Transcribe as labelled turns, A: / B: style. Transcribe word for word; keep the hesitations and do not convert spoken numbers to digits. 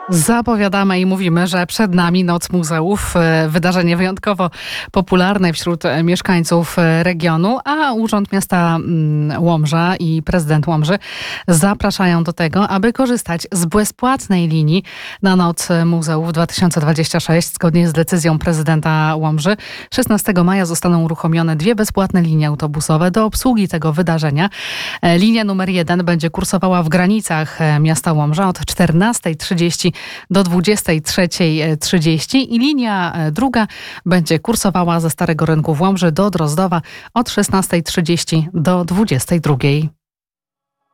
A: Zapowiadamy i mówimy, że przed nami Noc Muzeów, wydarzenie wyjątkowo popularne wśród mieszkańców regionu, a Urząd Miasta Łomża i prezydent Łomży zapraszają do tego, aby korzystać z bezpłatnej linii na Noc Muzeów dwa tysiące dwadzieścia sześć. Zgodnie z decyzją prezydenta Łomży szesnastego maja zostaną uruchomione dwie bezpłatne linie autobusowe do obsługi tego wydarzenia. Linia numer jeden będzie kursowała w granicach miasta Łomża od czternastej trzydzieści do dwudziestej trzeciej trzydzieści i linia druga będzie kursowała ze Starego Rynku w Łomży do Drozdowa od szesnastej trzydzieści do dwudziestej drugiej.